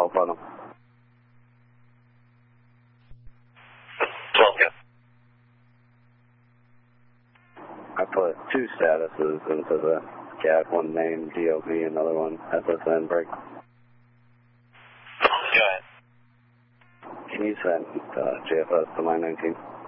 follow up on them. 12, yeah. I put 2 statuses into the CAD, one named DOV, another one SSN break. Go ahead. Can you send JFS to line 19?